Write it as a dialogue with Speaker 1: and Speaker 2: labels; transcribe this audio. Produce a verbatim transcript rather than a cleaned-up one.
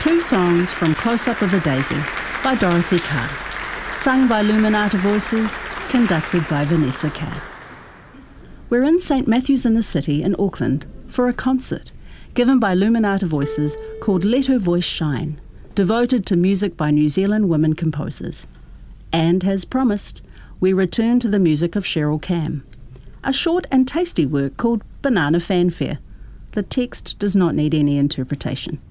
Speaker 1: Two songs from Close Up of a Daisy by Dorothy Carr, sung by Luminata Voices, conducted by Vanessa Kay. We're in St Matthew's in the City in Auckland for a concert given by Luminata Voices called Let Her Voice Shine, devoted to music by New Zealand women composers. And as promised, we return to the music of Cheryl Cam, a short and tasty work called Banana Fanfare. The text does not need any interpretation.